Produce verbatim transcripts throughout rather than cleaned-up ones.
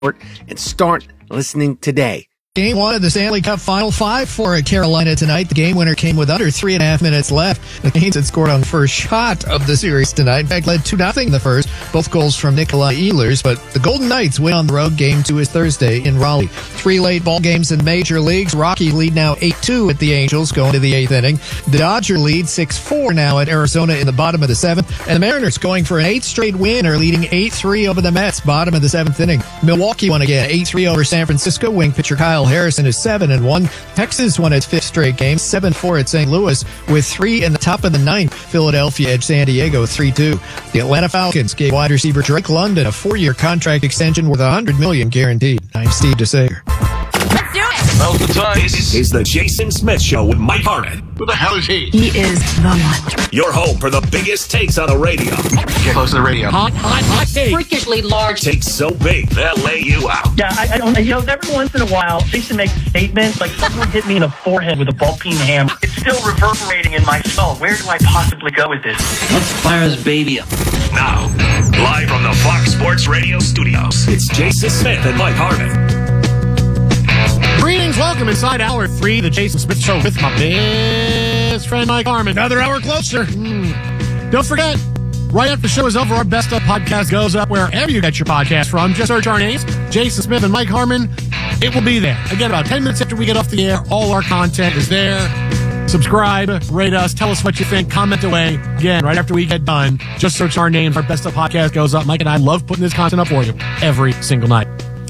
and start listening today. Game one of the Stanley Cup Final Five for Carolina tonight. The game winner came with under three and a half minutes left. The Canes had scored on the first shot of the series tonight. In fact, led two nothing in the first. Both goals from Nikolai Ehlers. But the Golden Knights win on the road. Game two is Thursday in Raleigh. Three late ball games in major leagues. Rockies lead now eight two at the Angels going to the eighth inning. The Dodgers lead six four now at Arizona in the bottom of the seventh. And the Mariners going for an eighth straight win are leading eight three over the Mets, bottom of the seventh inning. Milwaukee won again, eight three over San Francisco. Wing pitcher Kyle Harrison is seven and one. Texas won its fifth straight game, seven four at Saint Louis with three in the top of the ninth. Philadelphia edged San Diego three two. The Atlanta Falcons gave wide receiver Drake London a four-year contract extension worth one hundred million dollars guaranteed. I'm Steve DeSager. Let's do it. Now's the time. This is the Jason Smith Show with Mike Harmon. Who the hell is he? He is the one. Your home for the biggest takes on the radio. Get close to the radio. Hot, hot, hot take. Freakishly large. Takes so big, they'll lay you out. Yeah, I, I don't You know, every once in a while, Jason makes statements like someone hit me in the forehead with a ball-peen hammer. It's still reverberating in my skull. Where do I possibly go with this? Let's fire this baby up. Now, live from the Fox Sports Radio studios, it's Jason Smith and Mike Harmon. Greetings, welcome inside hour three, the Jason Smith Show with my best friend Mike Harmon. Another hour closer. Mm. Don't forget, right after the show is over, our Best Of podcast goes up wherever you get your podcast from. Just search our names, Jason Smith and Mike Harmon. It will be there. Again, about ten minutes after we get off the air, all our content is there. Subscribe, rate us, tell us what you think, comment away. Again, right after we get done, just search our names, our Best Of podcast goes up. Mike and I love putting this content up for you every single night.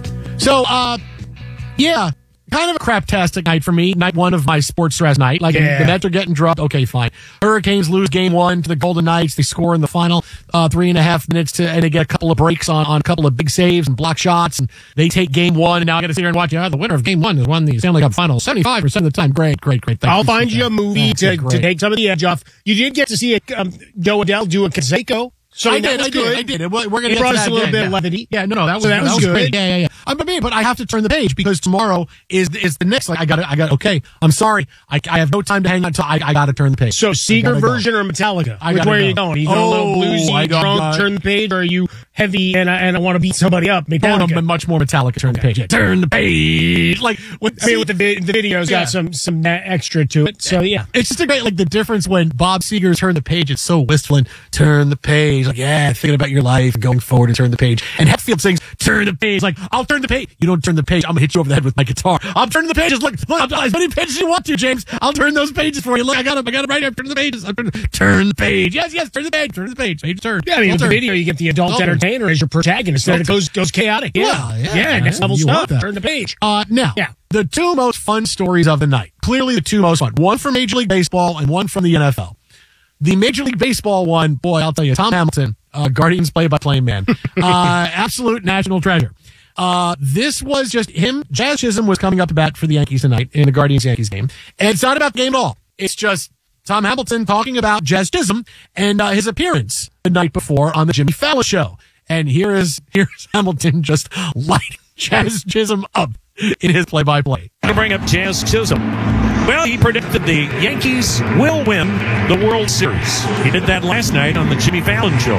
So, uh, yeah. Kind of a craptastic night for me. Night one of my sports stress night. Like, yeah. The Mets are getting dropped. Okay, fine. Hurricanes lose game one to the Golden Knights. They score in the final uh, three and a half minutes, to, and they get a couple of breaks on, on a couple of big saves and block shots, and they take game one. And now I got to sit here and watch. Yeah, the winner of game one has won the Stanley Cup Final seventy-five percent of the time. Great, great, great. Thank I'll you. find you a movie oh, to, to take some of the edge off. You did get to see it, um, Joe Adele do a Conseco. So I that did, was I good. did, I did. We're going to It get brought to us that a little again, bit yeah. of levity. Yeah, no, no, that was, So that that was was good. great. Yeah, yeah, yeah. I mean, but I have to turn the page because tomorrow is is the next. Like, I got to, I got. Okay, I'm sorry. I, I have no time to hang on. To, I I got to turn the page. So Seeger version go. or Metallica? I Which gotta way are go. you going? Are you going Oh, a little bluesy, I don't drunk, got- turn the page, or are you heavy and I, and I want to beat somebody up? Oh, Metallica. no, much more Metallica. Turn the page. Yeah, turn the page. Like, with, I mean, with the vi- the video's Yeah. got some some extra to it. So yeah, it's just a great, like, the difference when Bob Seger turned the page. It's so wistful and turn the page. Like, yeah, thinking about your life and going forward and turn the page. And Hetfield sings, turn the page. Like, I'll turn the page. You don't turn the page. I'm gonna hit you over the head with my guitar. I'm turning the pages. Look, look, I'll, as many pages as you want to, James. I'll turn those pages for you. Look, I got them. I got them right here. Turn the pages. I'm turn, turn the page. Yes, yes, turn the page. Turn the page. Page turn. yeah. I mean, I'll with turn. the video, you get the adult I'll entertainer as your protagonist. Then it goes goes chaotic. Yeah, Well, yeah, yeah, next level you want stuff. that. Turn the page. Uh, now, Yeah. the two most fun stories of the night. Clearly the two most fun. One from Major League Baseball and one from the N F L. The Major League Baseball one, boy, I'll tell you, Tom Hamilton, uh, Guardians play-by-play man. Uh, absolute national treasure. Uh, this was just him. Jazz Chisholm was coming up to bat for the Yankees tonight in the Guardians-Yankees game. And it's not about the game at all. It's just Tom Hamilton talking about Jazz Chisholm and uh, his appearance the night before on the Jimmy Fallon show. And here is here's Hamilton just lighting Jazz Chisholm up in his play-by-play. To bring up Jazz Chisholm. Well, he predicted the Yankees will win the World Series. He did that last night on the Jimmy Fallon show.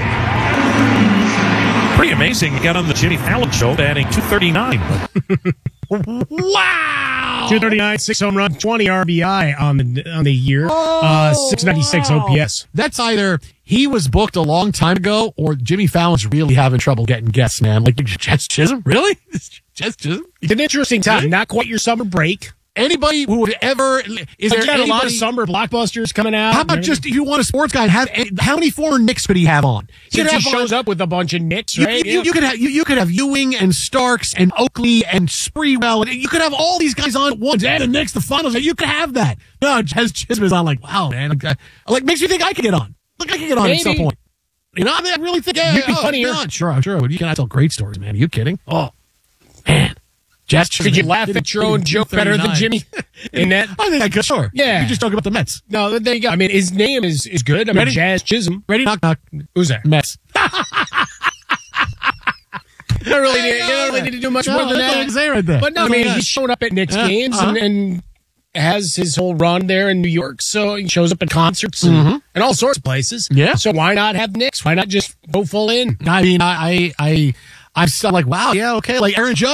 Pretty amazing. He got on the Jimmy Fallon show batting two thirty-nine. Wow! two thirty-nine, six home run, twenty R B I on the on the year, Oh, uh, six ninety-six O P S. That's either he was booked a long time ago or Jimmy Fallon's really having trouble getting guests, man. Like, Jazz Chisholm? Really? Jazz Chisholm? It's an interesting time. Not quite your summer break. Anybody who would ever is But there you got anybody, a lot of summer blockbusters coming out. How about just if you want a sports guy? Have how many former Knicks could he have on? He could just have shows on, up with a bunch of Knicks, you, right? You, you, you could have you, you could have Ewing and Starks and Oakley and Spreewell, and you could have all these guys on at once. And the Knicks, the finals. You could have that. No, Jazz Chisholm is on. Like, wow, man. Like, like makes me think I could get on. Like, I could get on Maybe. at some point. You know, I mean, I really think yeah, You'd be oh, funnier. yeah, sure, sure. You can I tell great stories, man. Are you kidding? Oh, man. Jazz Chisholm. Could you laugh at your own joke better than Jimmy in that? I think I could, sure. Yeah. You just talk about the Mets. No, there you go. I mean, his name is, is good. I mean, Ready? Jazz Chisholm. Ready? Knock, knock. Who's that? Mets. You don't really, need, you don't really need to do much No, more than that's all I that. can say right there. But no, I That's all mean, I got. he's showing up at Knicks Yeah, games uh-huh. and, and has his whole run there in New York. So he shows up at concerts and, Mm-hmm. and all sorts of places. Yeah. So why not have Knicks? Why not just go full in? I mean, I, I, I, I'm still like, wow, yeah, okay. Like Aaron Judge.